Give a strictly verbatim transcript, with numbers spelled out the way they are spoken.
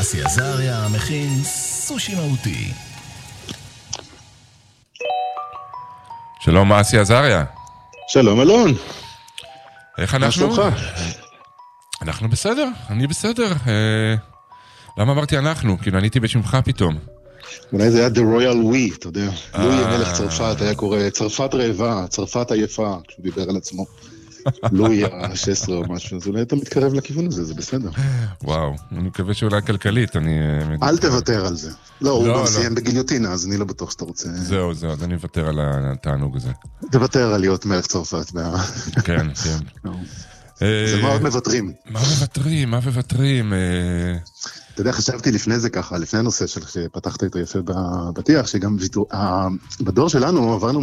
אסי עזריה מכין סושי מהותי. שלום אסי עזריה. שלום אלון. איך אנחנו? אנחנו בסדר, אני בסדר. אה, למה אמרתי אנחנו? כאילו עניתי בשמך פתאום. אולי זה היה The Royal We, אתה יודע. לואי המלך צרפת היה קורא צרפת רעבה, צרפת עייפה, כשהוא דיבר על עצמו. לואי ה-שש עשרה או משהו, אז אולי אתה מתקרב לכיוון הזה, זה בסדר. וואו, אני מקווה שאולי כלכלית, אני... אל תוותר על זה. לא, הוא גם סיים בגיליוטינה, אז אני לא בטוח שאתה רוצה... זהו, זהו, אז אני אוותר על התענוג הזה. תוותר על להיות מלך צרפת. כן, כן. זה מה עוד מבטרים? מה מבטרים? מה מבטרים? אתה יודע, חשבתי לפני זה ככה, לפני הנושא של שפתחת את היפה בפתיח, שגם בדור שלנו עברנו